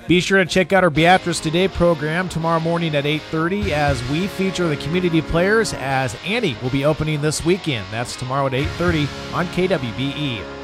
Be sure to check out our Beatrice Today program tomorrow morning at 8:30 as we feature the community players as Annie will be opening this weekend. That's tomorrow at 8:30 on KWBE.